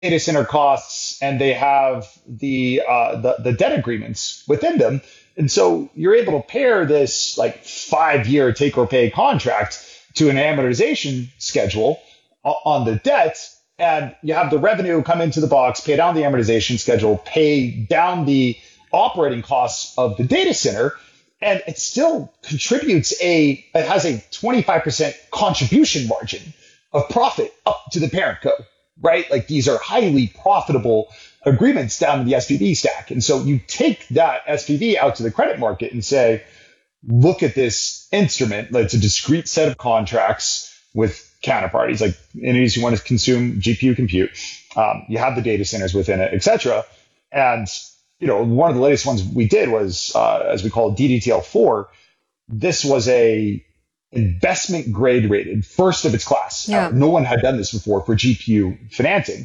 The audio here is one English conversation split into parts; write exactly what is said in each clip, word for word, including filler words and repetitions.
data center costs and they have the, uh, the the debt agreements within them. And so you're able to pair this like five year take or pay contract to an amortization schedule on the debt. And you have the revenue come into the box, pay down the amortization schedule, pay down the operating costs of the data center. And it still contributes a, it has a twenty-five percent contribution margin of profit up to the parent co, right? Like these are highly profitable agreements down in the S P V stack. And so you take that S P V out to the credit market and say, look at this instrument. It's a discrete set of contracts with counterparties, like entities who want to consume G P U compute. Um, you have the data centers within it, et cetera. And, you know, one of the latest ones we did was, uh, as we call it, D D T L four. This was a investment grade rated, first of its class. Yeah. Uh, no one had done this before for G P U financing,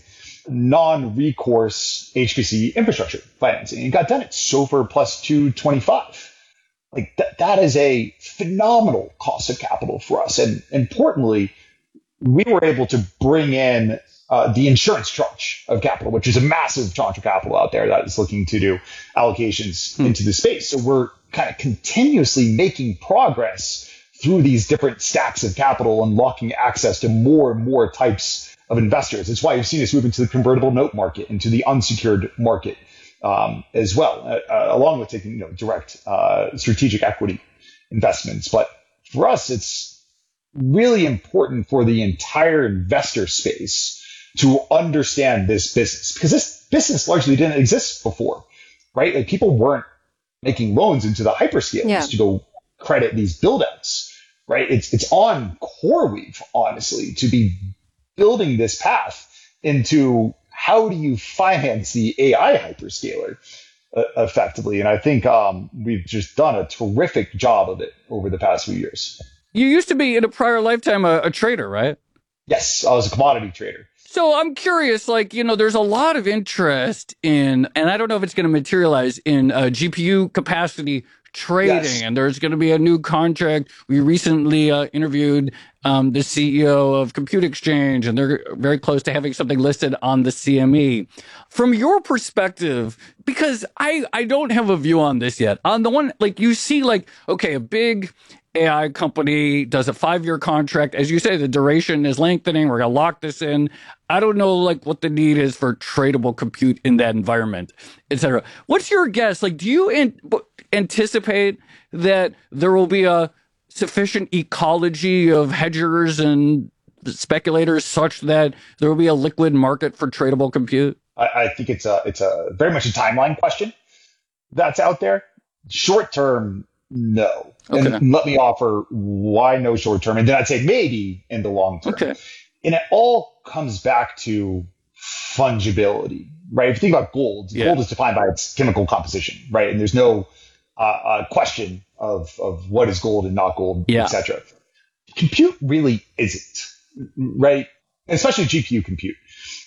non-recourse H P C infrastructure financing. And got done at SOFR plus two twenty-five. Like that, that is a phenomenal cost of capital for us. And importantly, we were able to bring in uh, the insurance tranche of capital, which is a massive tranche of capital out there that is looking to do allocations hmm. into the space. So we're kind of continuously making progress through these different stacks of capital, unlocking access to more and more types of investors. It's why you've seen us move into the convertible note market, into the unsecured market um, as well, uh, uh, along with taking you know, direct uh, strategic equity investments. But for us, it's really important for the entire investor space to understand this business, because this business largely didn't exist before, right? Like people weren't making loans into the hyperscalers yeah. to go credit these buildouts, right? It's it's on CoreWeave, honestly, to be building this path into how do you finance the A I hyperscaler uh, effectively. And I think um, we've just done a terrific job of it over the past few years. You used to be in a prior lifetime a, a trader, right? Yes, I was a commodity trader. So I'm curious, like, you know, there's a lot of interest in, and I don't know if it's going to materialize in uh, G P U capacity trading, yes. and there's going to be a new contract. We recently uh, interviewed um, the C E O of Compute Exchange, and they're very close to having something listed on the C M E. From your perspective, because I, I don't have a view on this yet, on the one, like you see like, okay, a big A I company does a five-year contract. As you say, the duration is lengthening. We're going to lock this in. I don't know, like, what the need is for tradable compute in that environment, et cetera. What's your guess? Like, do you an- anticipate that there will be a sufficient ecology of hedgers and speculators such that there will be a liquid market for tradable compute? I, I think it's a it's a very much a timeline question that's out there. Short term, no. Okay. And let me offer why no short term. And then I'd say maybe in the long term. Okay. And it all comes back to fungibility, right? If you think about gold, yeah. gold is defined by its chemical composition, right? And there's no uh, uh, question of, of what is gold and not gold, yeah. et cetera. Compute really isn't, right? Especially G P U compute.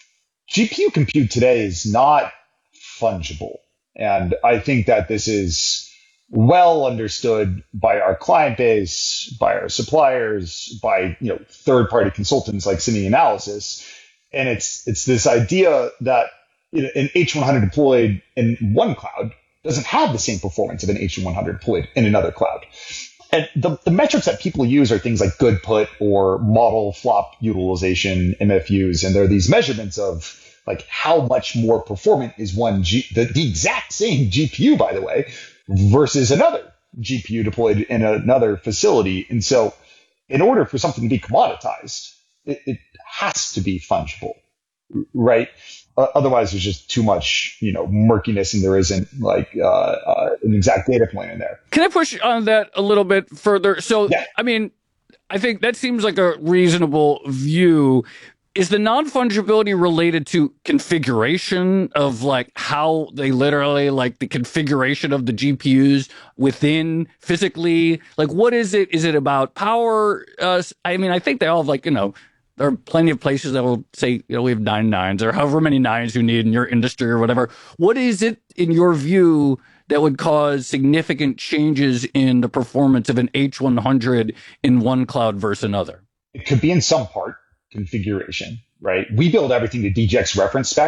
G P U compute today is not fungible. And I think that this is well understood by our client base, by our suppliers, by you know third-party consultants like SemiAnalysis, and it's it's this idea that you know, an H one hundred deployed in one cloud doesn't have the same performance of an H one hundred deployed in another cloud. And the, the metrics that people use are things like good put or model flop utilization, M F Us, and there are these measurements of like how much more performant is one G, the, the exact same G P U, by the way, versus another G P U deployed in another facility. And so in order for something to be commoditized, it, it has to be fungible, right? Uh, otherwise, there's just too much, you know, murkiness and there isn't like uh, uh, an exact data point in there. Can I push on that a little bit further? So, yeah. I mean, I think that seems like a reasonable view. Is the non-fungibility related to configuration of like how they literally like the configuration of the G P Us within physically? Like, what is it? Is it about power? Uh, I mean, I think they all have like, you know, there are plenty of places that will say, you know, we have nine nines or however many nines you need in your industry or whatever. What is it in your view that would cause significant changes in the performance of an H one hundred in one cloud versus another? It could be in some part. configuration, right? We build everything to D G X reference spec.